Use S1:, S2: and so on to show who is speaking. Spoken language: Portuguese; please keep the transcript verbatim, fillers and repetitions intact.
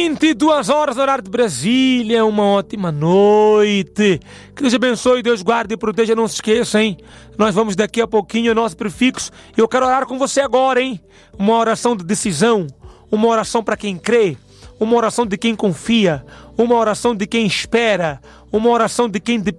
S1: vinte e duas horas, horário de Brasília, uma ótima noite. Que Deus abençoe, Deus guarde e proteja, não se esqueça, hein? Nós vamos daqui a pouquinho ao nosso prefixo e eu quero orar com você agora, hein? Uma oração de decisão, uma oração para quem crê, uma oração de quem confia, uma oração de quem espera, uma oração de quem